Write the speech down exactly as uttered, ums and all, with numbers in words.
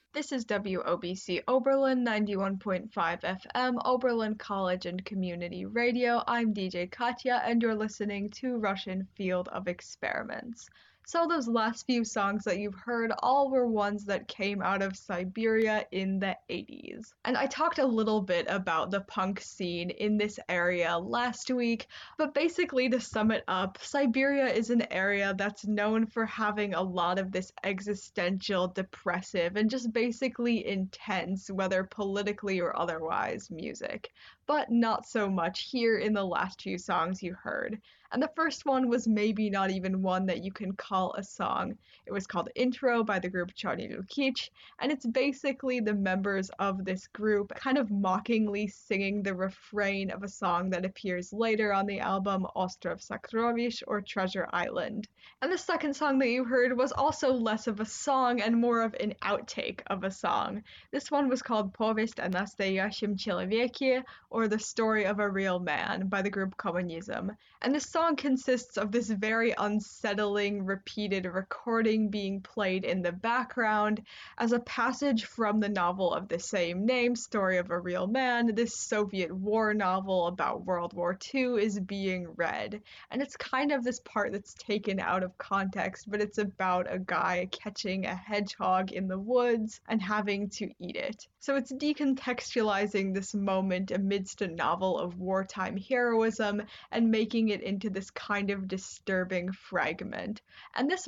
This is W O B C Oberlin ninety-one point five F M, Oberlin College and Community Radio. I'm D J Katya, and you're listening to Russian Field of Experiments. So, those last few songs that you've heard all were ones that came out of Siberia in the eighties. And I talked a little bit about the punk scene in this area last week, but basically, to sum it up, Siberia is an area that's known for having a lot of this existential, depressive, and just basically intense, whether politically or otherwise, music. But not so much here in the last few songs you heard. And the first one was maybe not even one that you can call a song. It was called Intro by the group Charlie Lukic, and it's basically the members of this group kind of mockingly singing the refrain of a song that appears later on the album Ostrov Sakrovich or Treasure Island. And the second song that you heard was also less of a song and more of an outtake of a song. This one was called Povest о настоящем человеке, or The Story of a Real Man by the group Communism. And this song consists of this very unsettling, repeated recording being played in the background as a passage from the novel of the same name, Story of a Real Man. This Soviet war novel about World War Two is being read. And it's kind of this part that's taken out of context, but it's about a guy catching a hedgehog in the woods and having to eat it. So it's decontextualizing this moment amidst a novel of wartime heroism and making it into this kind of disturbing fragment. And this